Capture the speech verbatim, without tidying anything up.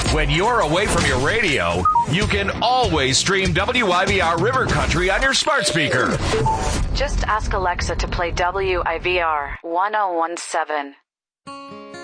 When you're away from your radio, you can always stream W I V R River Country on your smart speaker. Just ask Alexa to play W I V R ten seventeen.